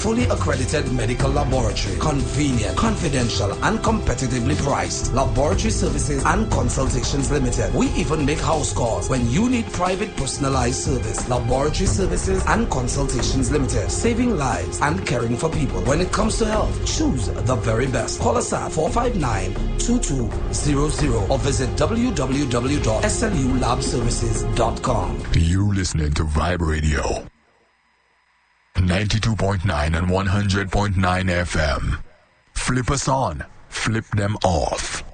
Fully accredited medical laboratory. Convenient, confidential, and competitively priced. Laboratory Services and Consultations Limited. We even make house calls when you need private personalized service. Laboratory Services and Consultations Limited. Saving lives and caring for people. When it comes to health, choose the very best. Call us at 459-2200 or visit www.slulabservices.com. You listening to Vibe Radio. 92.9 and 100.9 FM. Flip us on, flip them off.